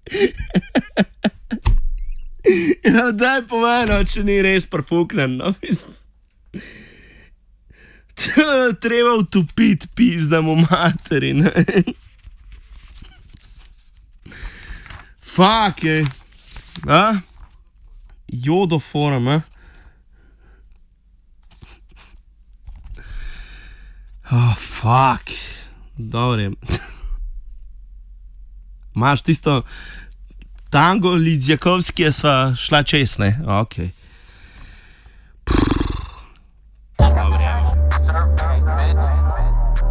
Ja, daj pomeni, če ni res profuknen, no, treba utopiti, pizdamo materi, ne. Fuck, a? Jodoforum, a? Oh, fuck. Dobro. Imaš tisto tango Lidzjakovski, sva šla čez, ne? Okej.